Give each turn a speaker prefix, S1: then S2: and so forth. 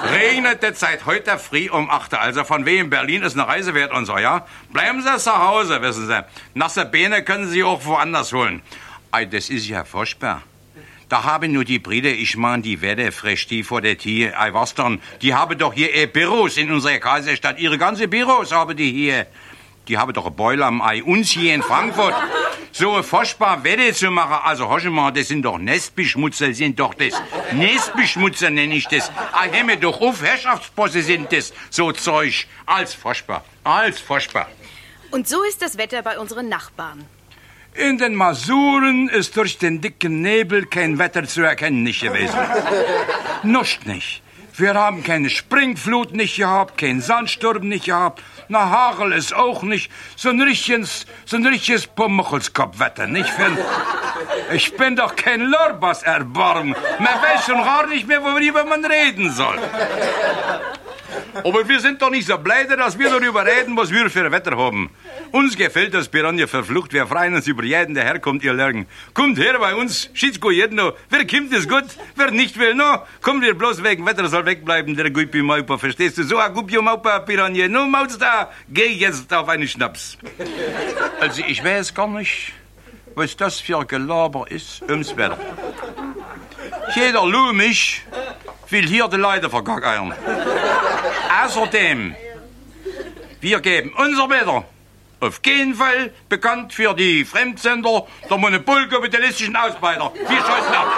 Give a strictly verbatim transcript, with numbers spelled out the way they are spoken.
S1: Regnet es seit heute früh um acht Uhr. Also von wem Berlin ist eine Reise wert und so, ja? Bleiben Sie zu Hause, wissen Sie. Nasse Beine können Sie auch woanders holen. Ei, das ist ja furchtbar. Da haben nur die Brüder, ich mein, die Wette frisch, die vor der Tür, ei, was dann? Die haben doch hier eh Büros in unserer Kaiserstadt. Ihre ganze Büros haben die hier. Die haben doch ein Beule am Ei. Uns hier in Frankfurt. So eine furchtbar Wette zu machen. Also, hör mal, das sind doch Nestbeschmutzer, sind doch das. Nestbeschmutzer nenne ich das. Ah, hör mir doch auf, Herrschaftsbosse sind das. So Zeug. Als furchtbar. Als furchtbar.
S2: Und so ist das Wetter bei unseren Nachbarn.
S1: In den Masuren ist durch den dicken Nebel kein Wetter zu erkennen nicht gewesen. Nuscht nicht. Wir haben keine Springflut nicht gehabt, keinen Sandsturm nicht gehabt. Na, Hagel ist auch nicht. So ein richtiges, so ein richtiges Pumuckelskopfwetter, nicht, Finn? Ich bin doch kein Lorbas erbarmen. Man weiß schon gar nicht mehr, worüber man reden soll. Aber wir sind doch nicht so pleite, dass wir darüber reden, was wir für ein Wetter haben. Uns gefällt das Piranha verflucht. Wir freuen uns über jeden, der herkommt, ihr Lergen. Kommt her bei uns, schießt gut jeden noch. Wer kommt, ist gut. Wer nicht will, no, kommt wir bloß wegen Wetter, soll wegbleiben, der Gupi Maupa, verstehst du? So ein Gupi Maupa, Piranha. No, Maus da, geh jetzt auf einen Schnaps. Also, ich weiß gar nicht, was das für ein Gelaber ist ums Wetter. Jeder Lumich will hier die Leute vergackeiern. Außerdem, wir geben unser Wetter auf keinen Fall bekannt für die Fremdsender der monopolkapitalistischen Ausbeuter. Wir scheißen ab.